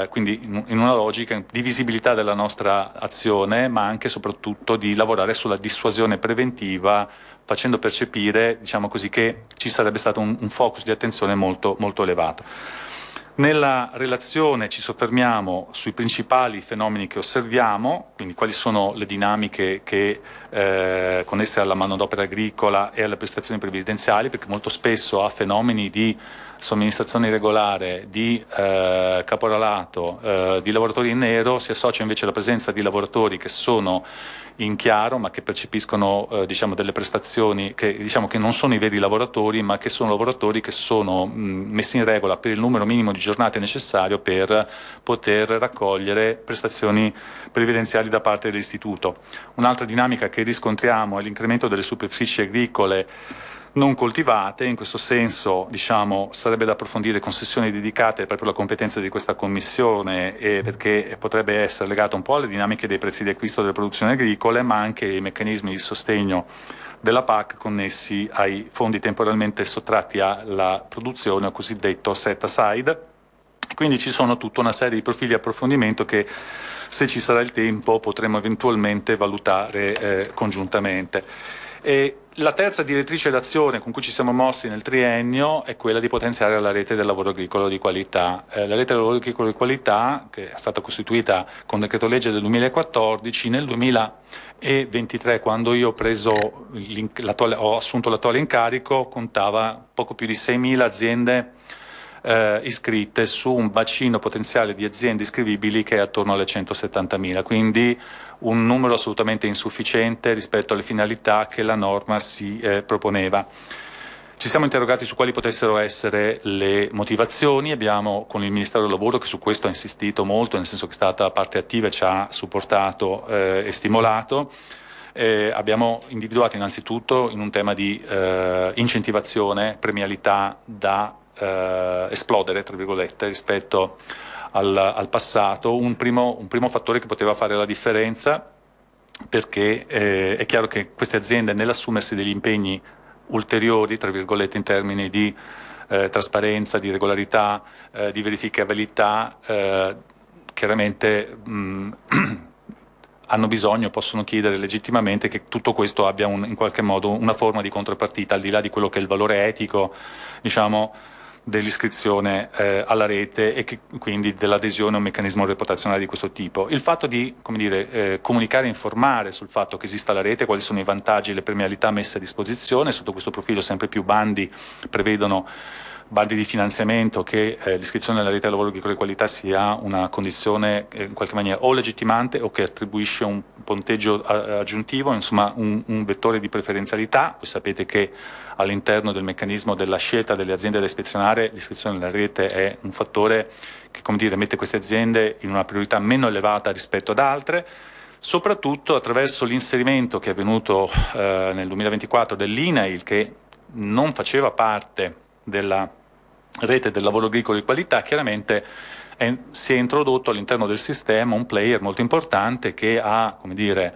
quindi in una logica di visibilità della nostra azione, ma anche e soprattutto di lavorare sulla dissuasione preventiva, facendo percepire, diciamo così, che ci sarebbe stato un focus di attenzione molto, molto elevato. Nella relazione ci soffermiamo sui principali fenomeni che osserviamo, quindi quali sono le dinamiche che connesse alla manodopera agricola e alle prestazioni previdenziali, perché molto spesso a fenomeni di somministrazione irregolare, di caporalato, di lavoratori in nero si associa invece la presenza di lavoratori che sono in chiaro ma che percepiscono diciamo delle prestazioni che, diciamo, che non sono i veri lavoratori, ma che sono lavoratori che sono messi in regola per il numero minimo di giornate necessario per poter raccogliere prestazioni previdenziali da parte dell'istituto. Un'altra dinamica che riscontriamo è l'incremento delle superfici agricole non coltivate. In questo senso, diciamo, sarebbe da approfondire con sessioni dedicate proprio alla competenza di questa commissione, perché potrebbe essere legata un po' alle dinamiche dei prezzi di acquisto delle produzioni agricole, ma anche ai meccanismi di sostegno della PAC connessi ai fondi temporalmente sottratti alla produzione, o cosiddetto set aside. Quindi ci sono tutta una serie di profili di approfondimento che, se ci sarà il tempo, potremo eventualmente valutare congiuntamente. La terza direttrice d'azione con cui ci siamo mossi nel triennio è quella di potenziare la rete del lavoro agricolo di qualità. La rete del lavoro agricolo di qualità, che è stata costituita con decreto legge del 2014, nel 2023, quando io ho assunto l'attuale incarico, contava poco più di 6.000 aziende iscritte su un bacino potenziale di aziende iscrivibili che è attorno alle 170.000, quindi un numero assolutamente insufficiente rispetto alle finalità che la norma si proponeva. Ci siamo interrogati su quali potessero essere le motivazioni. Abbiamo, con il Ministero del Lavoro, che su questo ha insistito molto, nel senso che è stata parte attiva e ci ha supportato e stimolato, abbiamo individuato innanzitutto, in un tema di incentivazione, premialità da esplodere, tra virgolette, rispetto al passato, un primo fattore che poteva fare la differenza, perché è chiaro che queste aziende, nell'assumersi degli impegni ulteriori, tra virgolette, in termini di trasparenza, di regolarità, di verificabilità, chiaramente hanno bisogno, possono chiedere legittimamente che tutto questo abbia in qualche modo una forma di contropartita, al di là di quello che è il valore etico, diciamo, dell'iscrizione alla rete, e che quindi dell'adesione a un meccanismo reputazionale di questo tipo. Il fatto di, come dire, comunicare e informare sul fatto che esista la rete, quali sono i vantaggi e le premialità messe a disposizione. Sotto questo profilo sempre più bandi prevedono bandi di finanziamento, che l'iscrizione alla rete del lavoro di qualità sia una condizione in qualche maniera o legittimante o che attribuisce un punteggio aggiuntivo, insomma un vettore di preferenzialità. Voi sapete che all'interno del meccanismo della scelta delle aziende da ispezionare, l'iscrizione alla rete è un fattore che, come dire, mette queste aziende in una priorità meno elevata rispetto ad altre, soprattutto attraverso l'inserimento che è avvenuto nel 2024 dell'INAIL, che non faceva parte della rete del lavoro agricolo di qualità. Chiaramente si è introdotto all'interno del sistema un player molto importante che ha, come dire,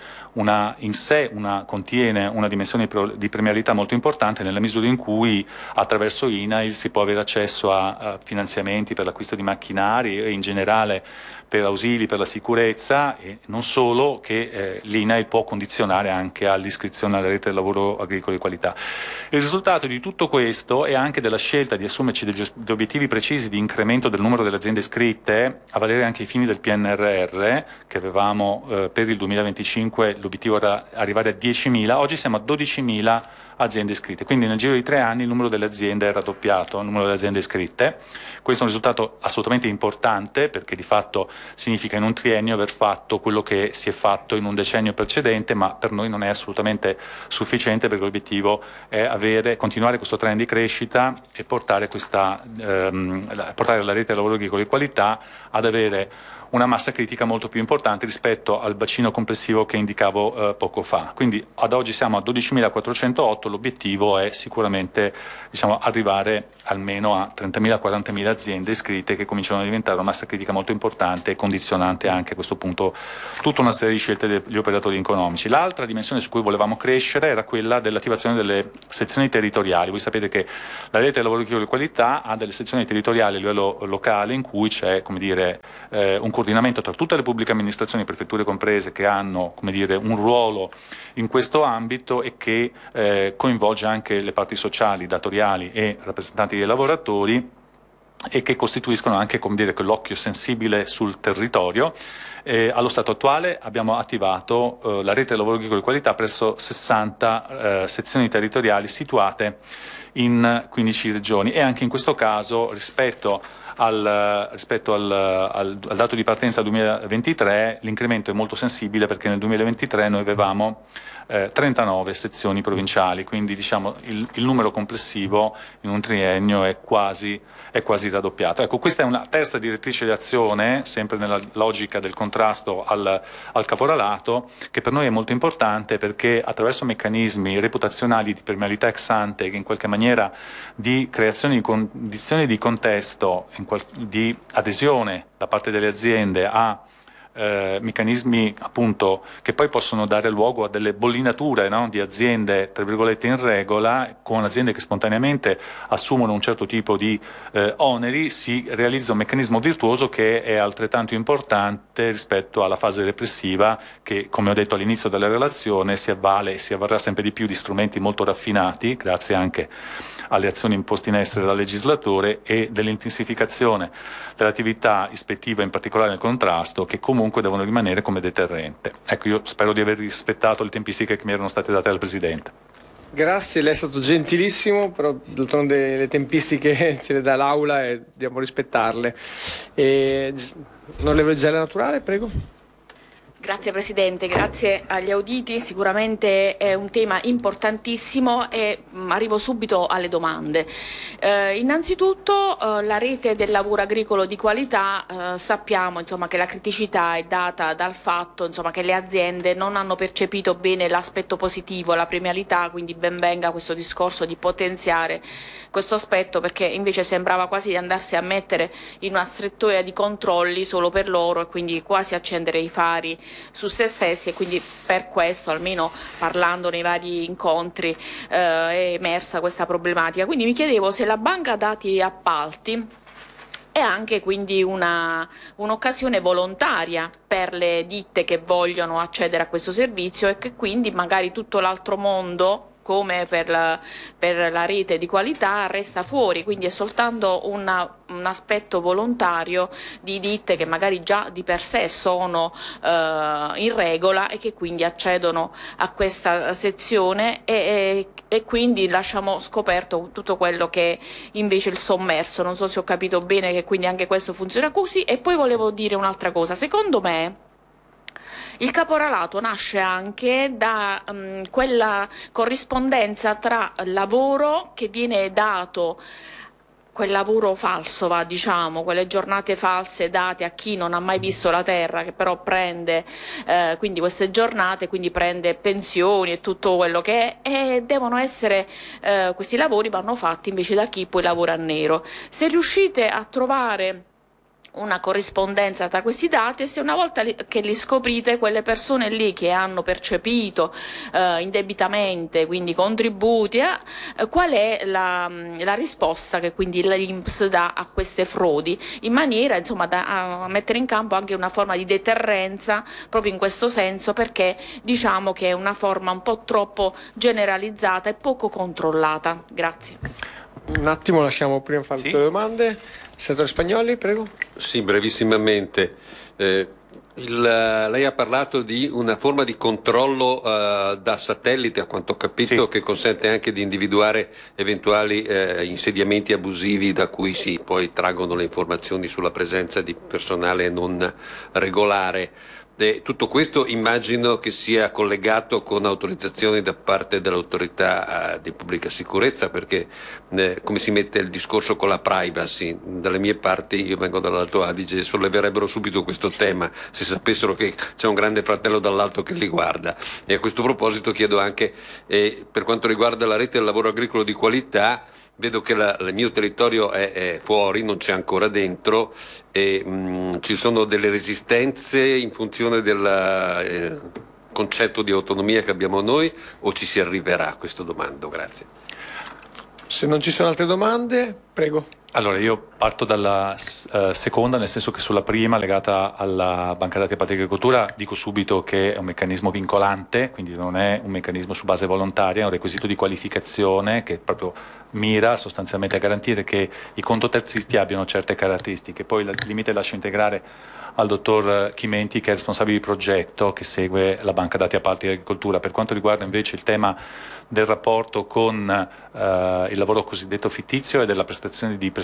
contiene una dimensione di premialità molto importante, nella misura in cui attraverso INAIL si può avere accesso a finanziamenti per l'acquisto di macchinari e in generale per ausili per la sicurezza, e non solo, che l'INAIL può condizionare anche all'iscrizione alla rete del lavoro agricolo di qualità. Il risultato di tutto questo è anche della scelta di assumerci degli obiettivi precisi di incremento del numero delle aziende iscritte, a valere anche ai fini del PNRR, che avevamo per il 2025 l'obiettivo era arrivare a 10.000, oggi siamo a 12.000 aziende iscritte, quindi nel giro di 3 anni il numero delle aziende è raddoppiato, il numero delle aziende iscritte. Questo è un risultato assolutamente importante, perché di fatto significa in un triennio aver fatto quello che si è fatto in un decennio precedente, ma per noi non è assolutamente sufficiente, perché l'obiettivo è continuare questo trend di crescita e portare la rete del lavoro agricolo di qualità ad avere una massa critica molto più importante rispetto al bacino complessivo che indicavo poco fa. Quindi ad oggi siamo a 12.408, l'obiettivo è sicuramente arrivare almeno a 30.000-40.000 aziende iscritte che cominciano a diventare una massa critica molto importante e condizionante anche a questo punto tutta una serie di scelte degli operatori economici. L'altra dimensione su cui volevamo crescere era quella dell'attivazione delle sezioni territoriali. Voi sapete che la rete del lavoro di qualità ha delle sezioni territoriali a livello locale in cui c'è un coordinamento tra tutte le pubbliche amministrazioni, prefetture comprese, che hanno un ruolo in questo ambito e che coinvolge anche le parti sociali, datoriali e rappresentanti dei lavoratori e che costituiscono anche quell'occhio sensibile sul territorio. Allo stato attuale abbiamo attivato la rete del lavoro agricolo di qualità presso 60 sezioni territoriali situate in 15 regioni e anche in questo caso rispetto al dato di partenza 2023 l'incremento è molto sensibile, perché nel 2023 noi avevamo 39 sezioni provinciali, quindi il numero complessivo in un triennio è quasi raddoppiato. Ecco, questa è una terza direttrice di azione, sempre nella logica del contrasto al caporalato, che per noi è molto importante, perché attraverso meccanismi reputazionali di premialità ex ante, che in qualche maniera di creazione di condizioni di contesto, di adesione da parte delle aziende a meccanismi appunto che poi possono dare luogo a delle bollinature, no? Di aziende tra virgolette in regola, con aziende che spontaneamente assumono un certo tipo di oneri, si realizza un meccanismo virtuoso che è altrettanto importante rispetto alla fase repressiva, che, come ho detto all'inizio della relazione, si avvale e si avvarrà sempre di più di strumenti molto raffinati, grazie anche alle azioni imposte in essere dal legislatore, e dell'intensificazione dell'attività ispettiva, in particolare nel contrasto, che comunque devono rimanere come deterrente. Ecco, io spero di aver rispettato le tempistiche che mi erano state date dal Presidente. Grazie, lei è stato gentilissimo, però d'altronde le tempistiche ce le dà l'Aula e dobbiamo rispettarle. Onorevole Gela Naturale, prego. Grazie Presidente, grazie agli auditi, sicuramente è un tema importantissimo e arrivo subito alle domande. Innanzitutto la rete del lavoro agricolo di qualità, sappiamo che la criticità è data dal fatto che le aziende non hanno percepito bene l'aspetto positivo, la premialità, quindi ben venga questo discorso di potenziare questo aspetto, perché invece sembrava quasi di andarsi a mettere in una strettoia di controlli solo per loro e quindi quasi accendere i fari su se stessi, e quindi per questo, almeno parlando nei vari incontri, è emersa questa problematica. Quindi mi chiedevo se la banca dati appalti è anche quindi un'occasione volontaria per le ditte che vogliono accedere a questo servizio, e che quindi magari tutto l'altro mondo, come per la rete di qualità, resta fuori, quindi è soltanto un aspetto volontario di ditte che magari già di per sé sono in regola e che quindi accedono a questa sezione, e quindi lasciamo scoperto tutto quello che è invece il sommerso. Non so se ho capito bene che quindi anche questo funziona così. E poi volevo dire un'altra cosa: secondo me il caporalato nasce anche da quella corrispondenza tra lavoro che viene dato, quel lavoro falso, quelle giornate false date a chi non ha mai visto la terra, che però prende quindi queste giornate, quindi prende pensioni e tutto quello che è, e devono essere, questi lavori vanno fatti invece da chi poi lavora a nero. Se riuscite a trovare una corrispondenza tra questi dati, e se una volta che li scoprite, quelle persone lì che hanno percepito indebitamente, quindi contributi, qual è la risposta che quindi l'INPS dà a queste frodi, in maniera da mettere in campo anche una forma di deterrenza proprio in questo senso, perché diciamo che è una forma un po' troppo generalizzata e poco controllata. Grazie. Un attimo, lasciamo prima fare le domande. Senatore Spagnoli, prego. Sì, brevissimamente. Lei ha parlato di una forma di controllo da satellite, a quanto ho capito, che consente anche di individuare eventuali insediamenti abusivi da cui si poi traggono le informazioni sulla presenza di personale non regolare. Tutto questo immagino che sia collegato con autorizzazioni da parte dell'autorità di pubblica sicurezza, perché come si mette il discorso con la privacy? Dalle mie parti, io vengo dall'Alto Adige, solleverebbero subito questo tema se sapessero che c'è un grande fratello dall'alto che li guarda. E a questo proposito chiedo anche, per quanto riguarda la rete del lavoro agricolo di qualità, vedo che il mio territorio è fuori, non c'è ancora dentro, e ci sono delle resistenze in funzione del concetto di autonomia che abbiamo noi, o ci si arriverà a questo domando? Grazie. Se non ci sono altre domande, prego. Allora, io parto dalla seconda, nel senso che sulla prima, legata alla banca dati a parte agricoltura, dico subito che è un meccanismo vincolante, quindi non è un meccanismo su base volontaria, è un requisito di qualificazione che proprio mira sostanzialmente a garantire che i contoterzisti abbiano certe caratteristiche. Poi il limite lascio integrare al dottor Chimenti, che è responsabile di progetto che segue la banca dati a parte agricoltura. Per quanto riguarda invece il tema del rapporto con il lavoro cosiddetto fittizio e della percezione di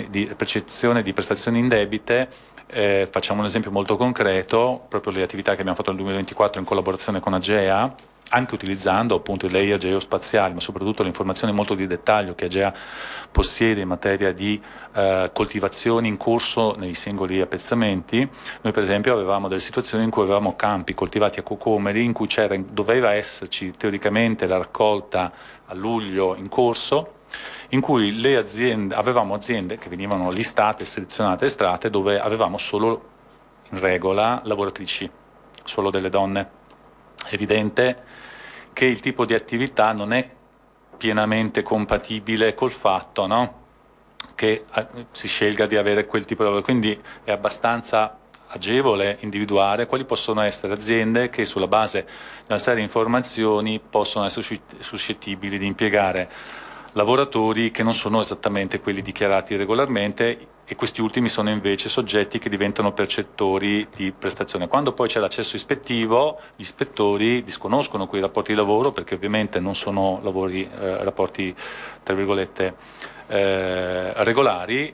prestazioni indebite, facciamo un esempio molto concreto, proprio le attività che abbiamo fatto nel 2024 in collaborazione con AGEA, anche utilizzando appunto i layer geospaziali, ma soprattutto le informazioni molto di dettaglio che AGEA possiede in materia di coltivazioni in corso nei singoli appezzamenti. Noi per esempio avevamo delle situazioni in cui avevamo campi coltivati a cocomeri in cui doveva esserci teoricamente la raccolta a luglio in corso, in cui avevamo aziende che venivano listate, selezionate, estratte, dove avevamo solo in regola lavoratrici, solo delle donne. È evidente che il tipo di attività non è pienamente compatibile col fatto, no? Che si scelga di avere quel tipo di lavoro, quindi è abbastanza agevole individuare quali possono essere aziende che sulla base di una serie di informazioni possono essere suscettibili di impiegare lavoratori che non sono esattamente quelli dichiarati regolarmente, e questi ultimi sono invece soggetti che diventano percettori di prestazione. Quando poi c'è l'accesso ispettivo, gli ispettori disconoscono quei rapporti di lavoro, perché ovviamente non sono rapporti tra virgolette regolari,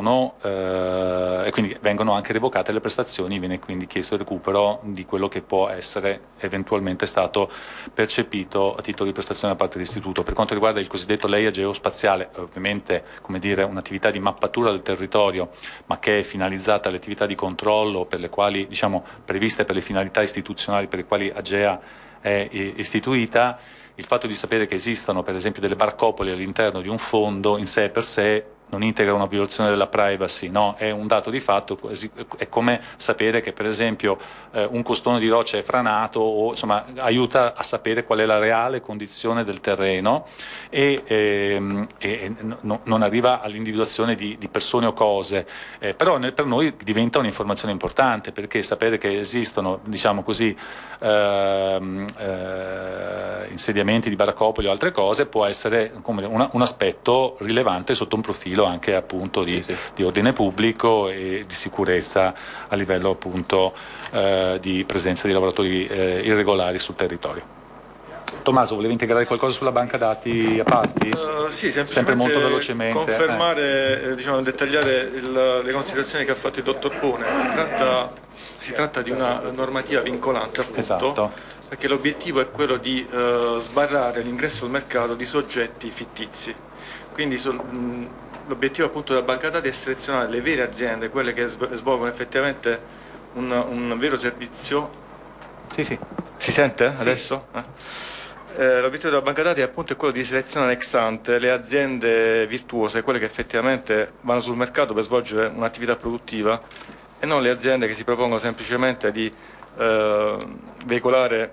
e quindi vengono anche revocate le prestazioni, viene quindi chiesto il recupero di quello che può essere eventualmente stato percepito a titolo di prestazione da parte dell'istituto. Per quanto riguarda il cosiddetto layer geospaziale, ovviamente un'attività di mappatura del territorio, ma che è finalizzata alle attività di controllo per le quali, previste per le finalità istituzionali per le quali AGEA è istituita. Il fatto di sapere che esistono per esempio delle barcopoli all'interno di un fondo in sé per sé non integra una violazione della privacy, no? È un dato di fatto, è come sapere che per esempio un costone di roccia è franato, o insomma aiuta a sapere qual è la reale condizione del terreno, e non arriva all'individuazione di persone o cose, però per noi diventa un'informazione importante, perché sapere che esistono, insediamenti di baraccopoli o altre cose può essere come un aspetto rilevante sotto un profilo anche appunto di ordine pubblico e di sicurezza a livello appunto di presenza di lavoratori irregolari sul territorio. Tommaso, volevi integrare qualcosa sulla banca dati a parti? Sì, sempre molto velocemente. Confermare, dettagliare le considerazioni che ha fatto il dottor Pone. Si tratta di una normativa vincolante, appunto, esatto, perché l'obiettivo è quello di sbarrare l'ingresso al mercato di soggetti fittizi. Quindi l'obiettivo appunto della banca dati è selezionare le vere aziende, quelle che svolgono effettivamente un vero servizio. Sì. Si sente Sì. adesso? L'obiettivo della banca dati è appunto quello di selezionare ex ante le aziende virtuose, quelle che effettivamente vanno sul mercato per svolgere un'attività produttiva, e non le aziende che si propongono semplicemente di veicolare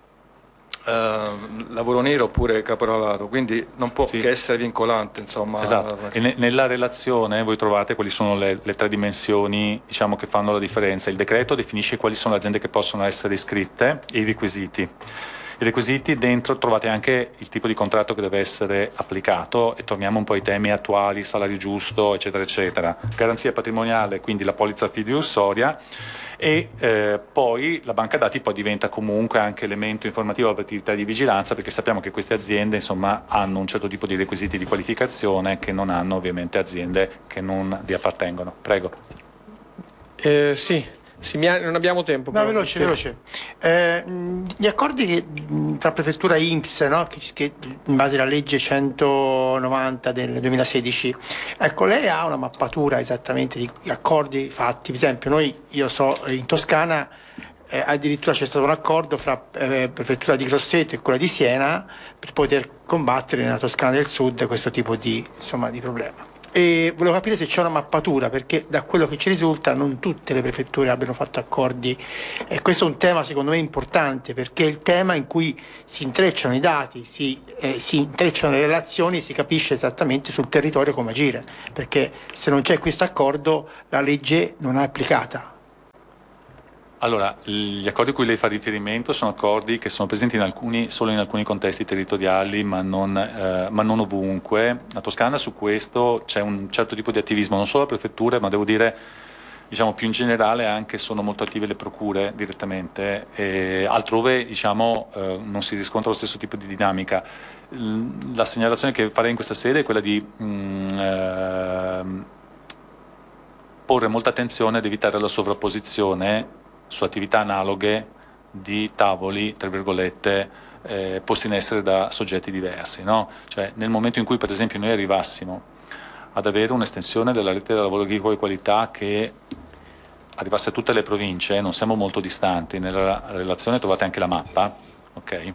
lavoro nero oppure caporalato, quindi non può che essere vincolante, insomma. Esatto. E nella relazione voi trovate quali sono le tre dimensioni che fanno la differenza. Il decreto definisce quali sono le aziende che possono essere iscritte e i requisiti. I requisiti, dentro trovate anche il tipo di contratto che deve essere applicato, e torniamo un po' ai temi attuali, salario giusto, eccetera eccetera. Garanzia patrimoniale, quindi la polizza fideiussoria, e poi la banca dati poi diventa comunque anche elemento informativo per attività di vigilanza, perché sappiamo che queste aziende hanno un certo tipo di requisiti di qualificazione che non hanno ovviamente aziende che non vi appartengono. Prego. Sì, Sì, non abbiamo tempo. No, però. veloce. Gli accordi tra prefettura e INPS, no? che in base alla legge 190 del 2016, ecco, lei ha una mappatura esattamente di accordi fatti. Per esempio, io so in Toscana addirittura c'è stato un accordo fra prefettura di Grosseto e quella di Siena per poter combattere nella Toscana del Sud questo tipo di problema. E volevo capire se c'è una mappatura, perché da quello che ci risulta non tutte le prefetture abbiano fatto accordi, e questo è un tema secondo me importante, perché è il tema in cui si intrecciano i dati, si intrecciano le relazioni e si capisce esattamente sul territorio come agire, perché se non c'è questo accordo la legge non è applicata. Allora, gli accordi a cui lei fa riferimento sono accordi che sono presenti solo in alcuni contesti territoriali, ma non ovunque. La Toscana su questo c'è un certo tipo di attivismo, non solo le prefetture, ma devo dire, diciamo, più in generale anche sono molto attive le procure direttamente. E altrove, diciamo, non si riscontra lo stesso tipo di dinamica. La segnalazione che farei in questa sede è quella di porre molta attenzione ad evitare la sovrapposizione su attività analoghe di tavoli, tra virgolette, posti in essere da soggetti diversi, no? Cioè, nel momento in cui, per esempio, noi arrivassimo ad avere un'estensione della rete del lavoro agricolo di qualità che arrivasse a tutte le province, non siamo molto distanti, nella relazione trovate anche la mappa, ok?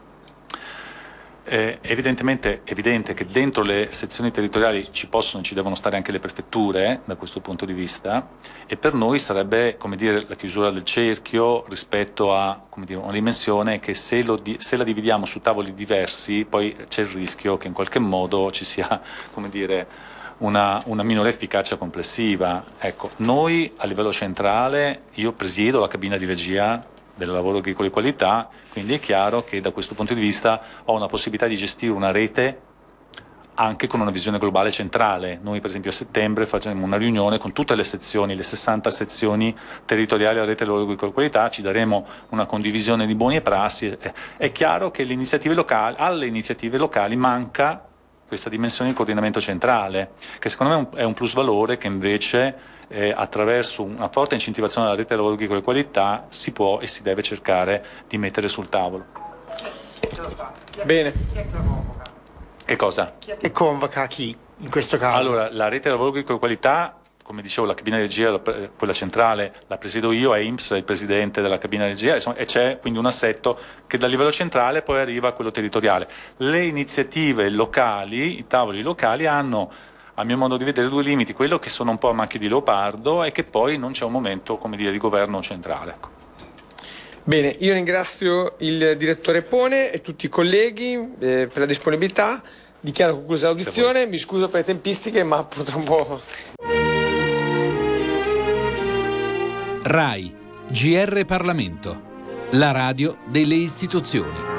È evidente che dentro le sezioni territoriali ci devono stare anche le prefetture da questo punto di vista, e per noi sarebbe, come dire, la chiusura del cerchio rispetto a, come dire, una dimensione che se la dividiamo su tavoli diversi poi c'è il rischio che in qualche modo ci sia, come dire, una minore efficacia complessiva. Ecco, noi a livello centrale, io presiedo la cabina di regia del lavoro agricolo di qualità, quindi è chiaro che da questo punto di vista ho una possibilità di gestire una rete anche con una visione globale centrale. Noi per esempio a settembre faremo una riunione con tutte le sezioni, le 60 sezioni territoriali della rete del lavoro agricolo di qualità, ci daremo una condivisione di buone prassi. È chiaro che alle iniziative locali manca questa dimensione di coordinamento centrale, che secondo me è un plusvalore che invece attraverso una forte incentivazione della rete del lavoro agricolo di qualità si può e si deve cercare di mettere sul tavolo. Bene. Che cosa? Chi è che convoca chi in questo caso? Allora, la rete del lavoro agricolo di qualità, come dicevo, la cabina di regia, quella centrale, la presiedo io, è INPS, il presidente della cabina di regia, insomma, e c'è quindi un assetto che dal livello centrale poi arriva a quello territoriale. Le iniziative locali, i tavoli locali hanno, a mio modo di vedere, due limiti: quello che sono un po' a macchie di leopardo e che poi non c'è un momento, come dire, di governo centrale. Ecco. Bene, io ringrazio il direttore Pone e tutti i colleghi per la disponibilità. Dichiaro conclusa l'audizione, mi scuso per le tempistiche, ma purtroppo... RAI, GR Parlamento, la radio delle istituzioni.